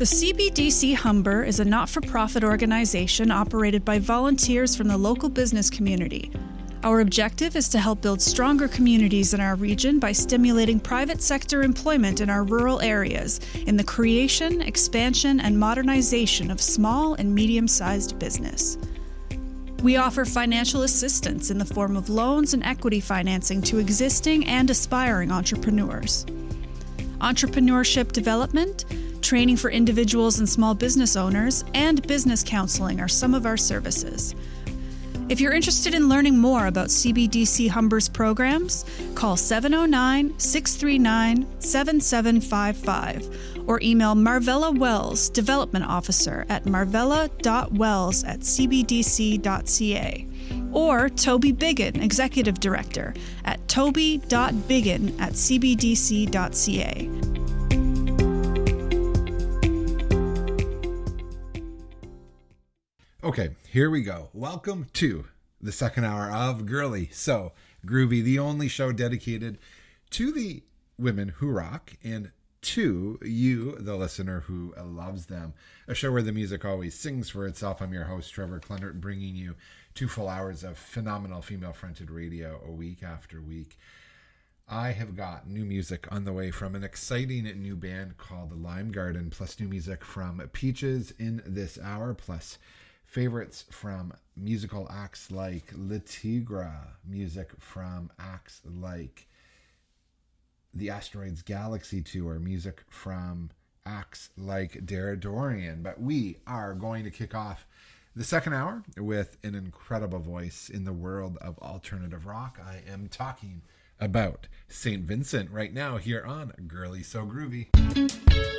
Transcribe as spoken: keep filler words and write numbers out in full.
The C B D C Humber is a not-for-profit organization operated by volunteers from the local business community. Our objective is to help build stronger communities in our region by stimulating private sector employment in our rural areas in the creation, expansion, and modernization of small and medium-sized business. We offer financial assistance in the form of loans and equity financing to existing and aspiring entrepreneurs. Entrepreneurship development, training for individuals and small business owners, and business counseling are some of our services. If you're interested in learning more about C B D C Humber's programs, call seven oh nine, six three nine, seven seven five five or email Marvella Wells, Development Officer at marvella dot wells at c b d c dot c a or Toby Biggin, Executive Director at toby dot biggin at c b d c dot c a. Okay, here we go. Welcome to the second hour of Girly So Groovy, the only show dedicated to the women who rock and to you, the listener who loves them. A show where the music always sings for itself. I'm your host, Trevor Clennert, bringing you two full hours of phenomenal female-fronted radio a week after week. I have got new music on the way from an exciting new band called Lime Garden, plus new music from Peaches in this hour, plus favorites from musical acts like Le Tigre, music from acts like the Asteroids Galaxy Tour, music from acts like Dara Dorian. But we are going to kick off the second hour with an incredible voice in the world of alternative rock. I am talking about Saint Vincent right now here on Girly So Groovy.